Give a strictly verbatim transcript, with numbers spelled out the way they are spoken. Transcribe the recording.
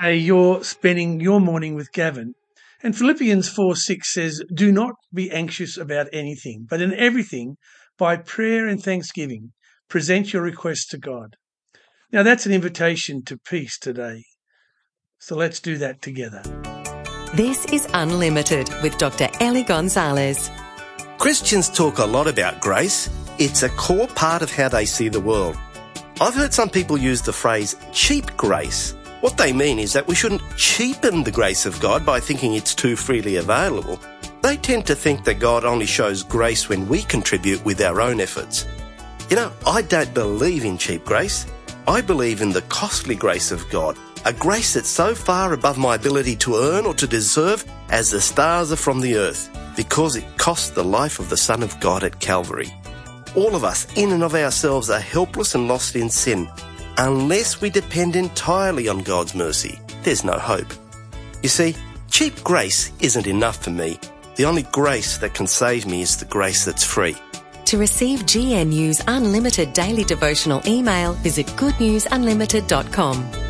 Hey, you're spending your morning with Gavin. And Philippians four six says, do not be anxious about anything, but in everything, by prayer and thanksgiving, present your requests to God. Now that's an invitation to peace today. So let's do that together. This is Unlimited with Doctor Ellie Gonzalez. Christians talk a lot about grace. It's a core part of how they see the world. I've heard some people use the phrase cheap grace. What they mean is that we shouldn't cheapen the grace of God by thinking it's too freely available. They tend to think that God only shows grace when we contribute with our own efforts. You know, I don't believe in cheap grace. I believe in the costly grace of God, a grace that's so far above my ability to earn or to deserve as the stars are from the earth, because it cost the life of the Son of God at Calvary. All of us, in and of ourselves, are helpless and lost in sin. Unless we depend entirely on God's mercy, there's no hope. You see, cheap grace isn't enough for me. The only grace that can save me is the grace that's free. To receive G N U's Unlimited Daily Devotional email, visit good news unlimited dot com.